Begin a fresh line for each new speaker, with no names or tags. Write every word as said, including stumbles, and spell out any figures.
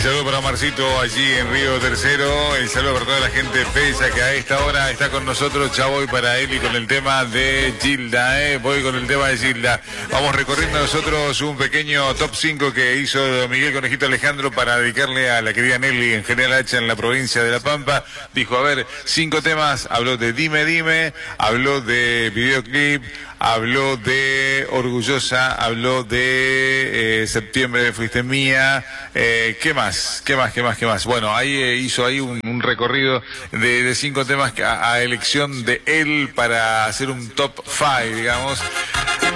saludo para Marcito allí en Río Tercero. El saludo para toda la gente pesa que a esta hora está con nosotros. Ya voy para él y con el tema de Gilda, ¿eh? Voy con el tema de Gilda. Vamos recorriendo nosotros un pequeño top cinco que hizo Miguel Conejito Alejandro para dedicarle a la querida Nelly en General Hacha en la provincia de La Pampa. Dijo, a ver, cinco temas. Habló de Dime Dime, habló de videoclip, habló de Orgullosa, habló de eh, Septiembre Fuiste Mía. Eh, ¿Qué más? ¿Qué más? ¿Qué más? ¿Qué más? Bueno, ahí eh, hizo ahí un, un recorrido de, de cinco temas a, a elección de él para hacer un top five, digamos.